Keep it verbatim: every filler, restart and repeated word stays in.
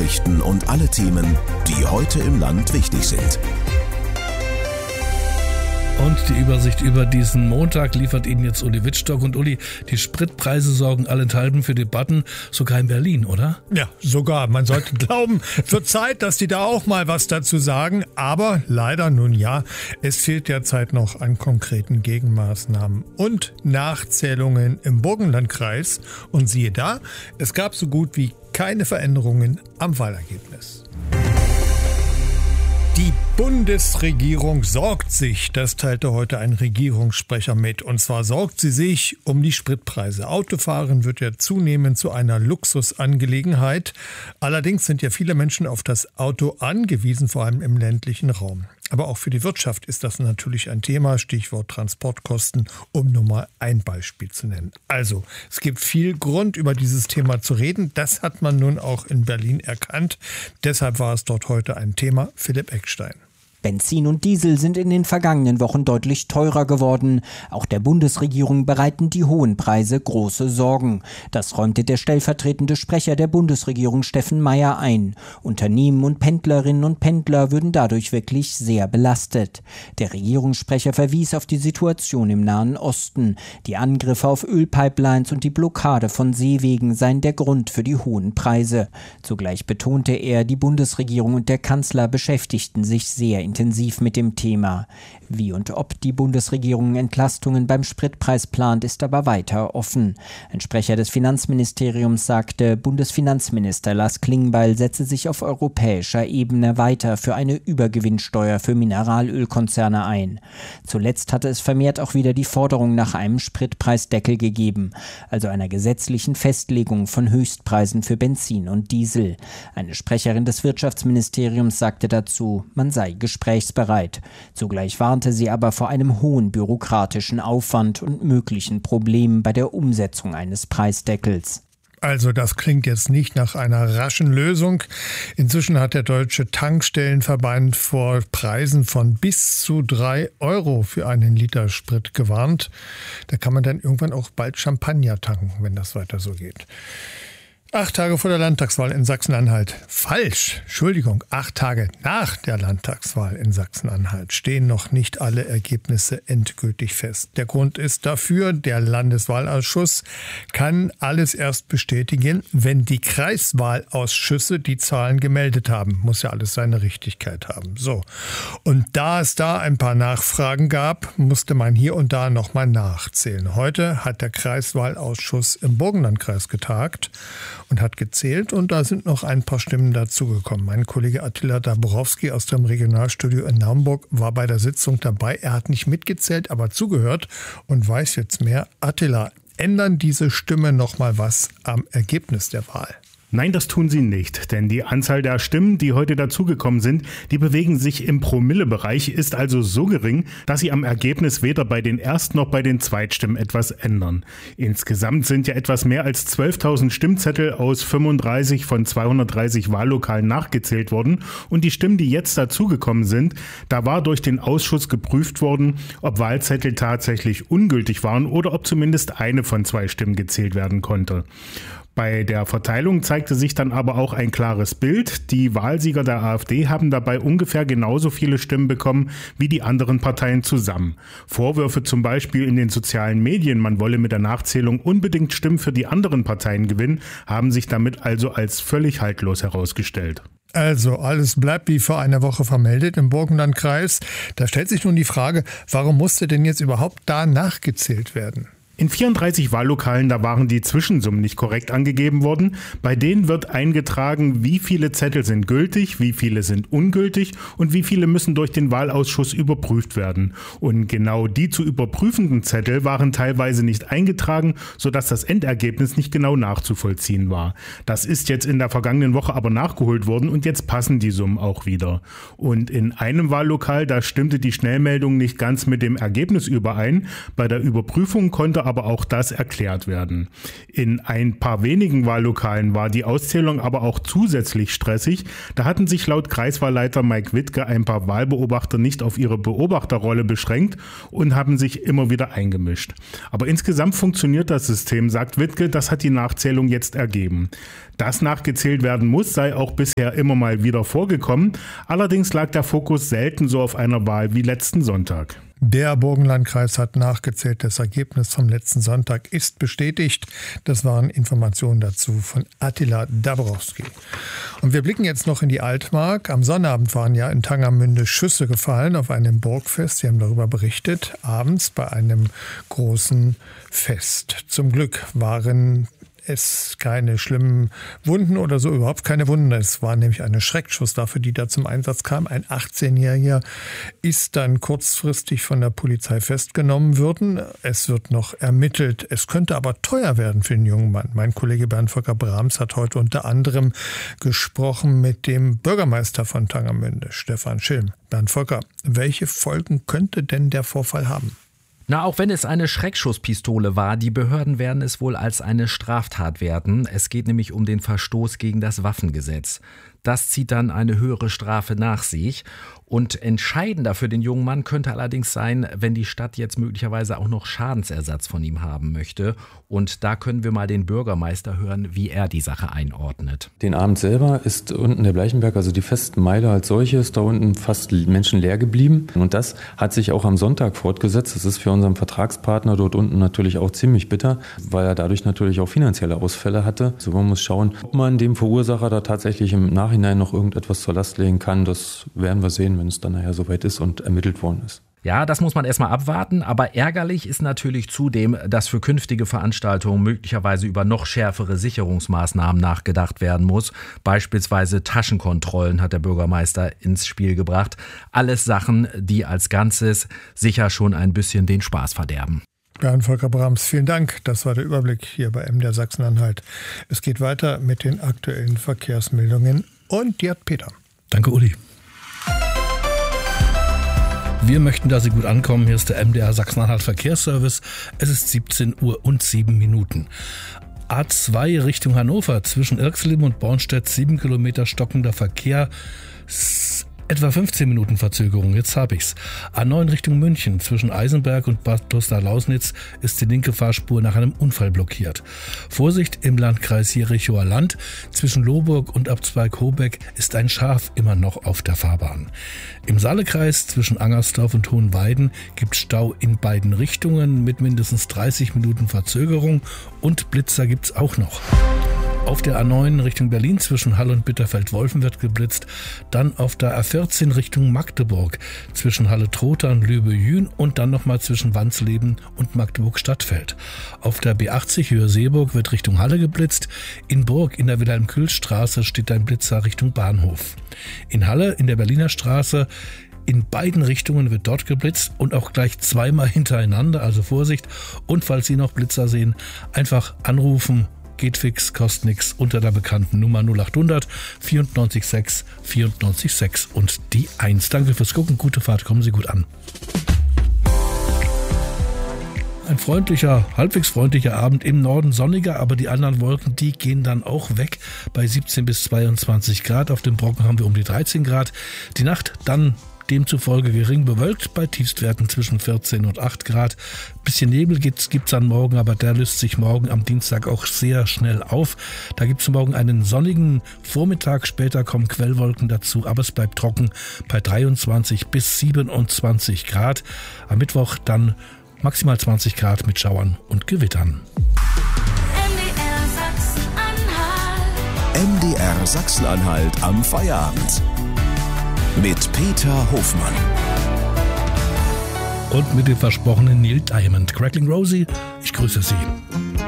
Nachrichten und alle Themen, die heute im Land wichtig sind. Und die Übersicht über diesen Montag liefert Ihnen jetzt Uli Wittstock. Und Uli, die Spritpreise sorgen allenthalben für Debatten, sogar in Berlin, oder? Ja, sogar. Man sollte glauben, zur Zeit, dass die da auch mal was dazu sagen. Aber leider nun ja, es fehlt derzeit noch an konkreten Gegenmaßnahmen und Nachzählungen im Burgenlandkreis. Und siehe da, es gab so gut wie keine Veränderungen am Wahlergebnis. Die Bundesregierung sorgt sich, das teilte heute ein Regierungssprecher mit. Und zwar sorgt sie sich um die Spritpreise. Autofahren wird ja zunehmend zu einer Luxusangelegenheit. Allerdings sind ja viele Menschen auf das Auto angewiesen, vor allem im ländlichen Raum. Aber auch für die Wirtschaft ist das natürlich ein Thema, Stichwort Transportkosten, um nur mal ein Beispiel zu nennen. Also, es gibt viel Grund, über dieses Thema zu reden. Das hat man nun auch in Berlin erkannt. Deshalb war es dort heute ein Thema. Philipp Eckstein. Benzin und Diesel sind in den vergangenen Wochen deutlich teurer geworden. Auch der Bundesregierung bereiten die hohen Preise große Sorgen. Das räumte der stellvertretende Sprecher der Bundesregierung Steffen Meier ein. Unternehmen und Pendlerinnen und Pendler würden dadurch wirklich sehr belastet. Der Regierungssprecher verwies auf die Situation im Nahen Osten. Die Angriffe auf Ölpipelines und die Blockade von Seewegen seien der Grund für die hohen Preise. Zugleich betonte er, die Bundesregierung und der Kanzler beschäftigten sich sehr intensiv intensiv mit dem Thema. Wie und ob die Bundesregierung Entlastungen beim Spritpreis plant, ist aber weiter offen. Ein Sprecher des Finanzministeriums sagte, Bundesfinanzminister Lars Klingbeil setze sich auf europäischer Ebene weiter für eine Übergewinnsteuer für Mineralölkonzerne ein. Zuletzt hatte es vermehrt auch wieder die Forderung nach einem Spritpreisdeckel gegeben, also einer gesetzlichen Festlegung von Höchstpreisen für Benzin und Diesel. Eine Sprecherin des Wirtschaftsministeriums sagte dazu, man sei gesprächsbereit. Zugleich warnte sie aber vor einem hohen bürokratischen Aufwand und möglichen Problemen bei der Umsetzung eines Preisdeckels. Also das klingt jetzt nicht nach einer raschen Lösung. Inzwischen hat der Deutsche Tankstellenverband vor Preisen von bis zu drei Euro für einen Liter Sprit gewarnt. Da kann man dann irgendwann auch bald Champagner tanken, wenn das weiter so geht. Acht Tage vor der Landtagswahl in Sachsen-Anhalt. Falsch, Entschuldigung, acht Tage nach der Landtagswahl in Sachsen-Anhalt stehen noch nicht alle Ergebnisse endgültig fest. Der Grund ist dafür, der Landeswahlausschuss kann alles erst bestätigen, wenn die Kreiswahlausschüsse die Zahlen gemeldet haben. Muss ja alles seine Richtigkeit haben. So. Und da es da ein paar Nachfragen gab, musste man hier und da nochmal nachzählen. Heute hat der Kreiswahlausschuss im Burgenlandkreis getagt und hat gezählt, und da sind noch ein paar Stimmen dazugekommen. Mein Kollege Attila Dabrowski aus dem Regionalstudio in Naumburg war bei der Sitzung dabei. Er hat nicht mitgezählt, aber zugehört und weiß jetzt mehr. Attila, ändern diese Stimmen noch mal was am Ergebnis der Wahl? Nein, das tun sie nicht, denn die Anzahl der Stimmen, die heute dazugekommen sind, die bewegen sich im Promillebereich, ist also so gering, dass sie am Ergebnis weder bei den Erst- noch bei den Zweitstimmen etwas ändern. Insgesamt sind ja etwas mehr als zwölftausend Stimmzettel aus fünfunddreißig von zweihundertdreißig Wahllokalen nachgezählt worden, und die Stimmen, die jetzt dazugekommen sind, da war durch den Ausschuss geprüft worden, ob Wahlzettel tatsächlich ungültig waren oder ob zumindest eine von zwei Stimmen gezählt werden konnte. Bei der Verteilung zeigte sich dann aber auch ein klares Bild. Die Wahlsieger der AfD haben dabei ungefähr genauso viele Stimmen bekommen wie die anderen Parteien zusammen. Vorwürfe zum Beispiel in den sozialen Medien, man wolle mit der Nachzählung unbedingt Stimmen für die anderen Parteien gewinnen, haben sich damit also als völlig haltlos herausgestellt. Also alles bleibt wie vor einer Woche vermeldet im Burgenlandkreis. Da stellt sich nun die Frage, warum musste denn jetzt überhaupt da nachgezählt werden? In vierunddreißig Wahllokalen, da waren die Zwischensummen nicht korrekt angegeben worden. Bei denen wird eingetragen, wie viele Zettel sind gültig, wie viele sind ungültig und wie viele müssen durch den Wahlausschuss überprüft werden. Und genau die zu überprüfenden Zettel waren teilweise nicht eingetragen, sodass das Endergebnis nicht genau nachzuvollziehen war. Das ist jetzt in der vergangenen Woche aber nachgeholt worden und jetzt passen die Summen auch wieder. Und in einem Wahllokal, da stimmte die Schnellmeldung nicht ganz mit dem Ergebnis überein. Bei der Überprüfung konnte musste aber auch das erklärt werden. In ein paar wenigen Wahllokalen war die Auszählung aber auch zusätzlich stressig. Da hatten sich laut Kreiswahlleiter Mike Wittke ein paar Wahlbeobachter nicht auf ihre Beobachterrolle beschränkt und haben sich immer wieder eingemischt. Aber insgesamt funktioniert das System, sagt Wittke, das hat die Nachzählung jetzt ergeben. Dass nachgezählt werden muss, sei auch bisher immer mal wieder vorgekommen. Allerdings lag der Fokus selten so auf einer Wahl wie letzten Sonntag. Der Burgenlandkreis hat nachgezählt. Das Ergebnis vom letzten Sonntag ist bestätigt. Das waren Informationen dazu von Attila Dabrowski. Und wir blicken jetzt noch in die Altmark. Am Sonnabend waren ja in Tangermünde Schüsse gefallen auf einem Burgfest. Sie haben darüber berichtet. Abends bei einem großen Fest. Zum Glück waren es keine schlimmen Wunden oder so, überhaupt keine Wunden. Es war nämlich eine Schreckschusswaffe, die da zum Einsatz kam. Ein achtzehnjähriger ist dann kurzfristig von der Polizei festgenommen worden. Es wird noch ermittelt. Es könnte aber teuer werden für den jungen Mann. Mein Kollege Bernd Volker Brahms hat heute unter anderem gesprochen mit dem Bürgermeister von Tangermünde, Stefan Schilm. Bernd Volker, welche Folgen könnte denn der Vorfall haben? Na, auch wenn es eine Schreckschusspistole war, die Behörden werden es wohl als eine Straftat werten. Es geht nämlich um den Verstoß gegen das Waffengesetz. Das zieht dann eine höhere Strafe nach sich. Und entscheidender für den jungen Mann könnte allerdings sein, wenn die Stadt jetzt möglicherweise auch noch Schadensersatz von ihm haben möchte. Und da können wir mal den Bürgermeister hören, wie er die Sache einordnet. Den Abend selber ist unten der Bleichenberg, also die Festenmeile als solche, ist da unten fast menschenleer geblieben. Und das hat sich auch am Sonntag fortgesetzt. Das ist für unseren Vertragspartner dort unten natürlich auch ziemlich bitter, weil er dadurch natürlich auch finanzielle Ausfälle hatte. So, man muss schauen, ob man dem Verursacher da tatsächlich im Nachhinein noch irgendetwas zur Last legen kann. Das werden wir sehen, wenn es dann nachher soweit ist und ermittelt worden ist. Ja, das muss man erstmal abwarten, aber ärgerlich ist natürlich zudem, dass für künftige Veranstaltungen möglicherweise über noch schärfere Sicherungsmaßnahmen nachgedacht werden muss. Beispielsweise Taschenkontrollen hat der Bürgermeister ins Spiel gebracht. Alles Sachen, die als Ganzes sicher schon ein bisschen den Spaß verderben. Bernd Volker Brahms, vielen Dank. Das war der Überblick hier bei M D R Sachsen-Anhalt. Es geht weiter mit den aktuellen Verkehrsmeldungen und Gerd Peter. Danke, Uli. Wir möchten, dass Sie gut ankommen. Hier ist der M D R Sachsen-Anhalt Verkehrsservice. Es ist siebzehn Uhr und sieben Minuten. A zwei Richtung Hannover zwischen Irxleben und Bornstedt, sieben Kilometer stockender Verkehr. Etwa fünfzehn Minuten Verzögerung, jetzt habe ich's. A neun Richtung München zwischen Eisenberg und Bad Kloster-Lausnitz ist die linke Fahrspur nach einem Unfall blockiert. Vorsicht im Landkreis Jerichower Land. Zwischen Lohburg und Abzweig-Hobeck ist ein Schaf immer noch auf der Fahrbahn. Im Saalekreis zwischen Angersdorf und Hohenweiden gibt Stau in beiden Richtungen mit mindestens dreißig Minuten Verzögerung und Blitzer gibt's auch noch. Auf der A neun Richtung Berlin zwischen Halle und Bitterfeld-Wolfen wird geblitzt. Dann auf der A vierzehn Richtung Magdeburg zwischen Halle-Trotha und Lübbe-Jühn und dann nochmal zwischen Wansleben und Magdeburg-Stadtfeld. Auf der B achtzig Höhe Seeburg wird Richtung Halle geblitzt. In Burg in der Wilhelm-Kühl-Straße steht ein Blitzer Richtung Bahnhof. In Halle in der Berliner Straße in beiden Richtungen wird dort geblitzt und auch gleich zweimal hintereinander, also Vorsicht. Und falls Sie noch Blitzer sehen, einfach anrufen. Geht fix, kostet nix, unter der bekannten Nummer null acht hundert vierundneunzig sechs vierundneunzig sechs und die eins. Danke fürs Gucken, gute Fahrt, kommen Sie gut an. Ein freundlicher, halbwegs freundlicher Abend, im Norden sonniger, aber die anderen Wolken, die gehen dann auch weg bei siebzehn bis zweiundzwanzig Grad. Auf dem Brocken haben wir um die dreizehn Grad. Die Nacht dann demzufolge gering bewölkt, bei Tiefstwerten zwischen vierzehn und acht Grad. Bisschen Nebel gibt's, gibt's dann morgen, aber der löst sich morgen am Dienstag auch sehr schnell auf. Da gibt's morgen einen sonnigen Vormittag, später kommen Quellwolken dazu, aber es bleibt trocken bei dreiundzwanzig bis siebenundzwanzig Grad. Am Mittwoch dann maximal zwanzig Grad mit Schauern und Gewittern. M D R Sachsen-Anhalt am Feierabend. Mit Peter Hofmann. Und mit dem versprochenen Neil Diamond. Crackling Rosie, ich grüße Sie.